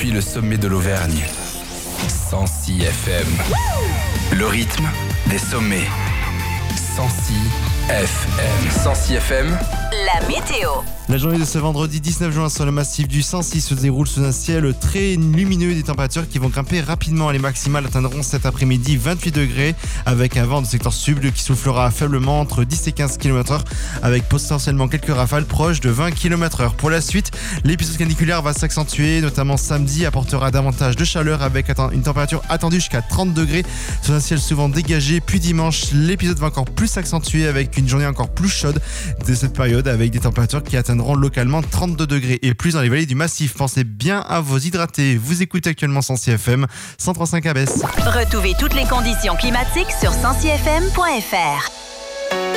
depuis le sommet de l'Auvergne. 106 FM. Le rythme des sommets. 106 FM. 106 FM. La météo. La journée de ce vendredi 19 juin sur le massif du 106 se déroule sous un ciel très lumineux et des températures qui vont grimper rapidement. Les maximales atteindront cet après-midi 28 degrés avec un vent de secteur sud qui soufflera faiblement entre 10 et 15 km/h avec potentiellement quelques rafales proches de 20 km/h. Pour la suite, l'épisode caniculaire va s'accentuer, notamment samedi apportera davantage de chaleur avec une température attendue jusqu'à 30 degrés sur un ciel souvent dégagé. Puis dimanche, l'épisode va encore plus s'accentuer avec une journée encore plus chaude de cette période avec des températures qui atteindront localement 32 degrés et plus dans les vallées du massif. Pensez bien à vous hydrater. Vous écoutez actuellement 106 FM, 103.5 à Besse. Retrouvez toutes les conditions climatiques sur 106fm.fr.